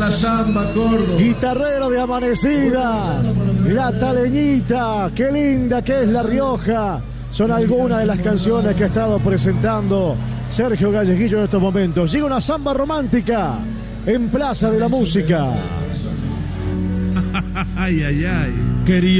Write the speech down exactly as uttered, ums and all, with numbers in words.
la samba, Córdoba. Guitarrero de amanecidas, La Taleñita, qué linda que es La Rioja. Son algunas de las canciones que ha estado presentando Sergio Galleguillo en estos momentos. Llega una samba romántica en Plaza de la Música. Ay, ay, ay. Quería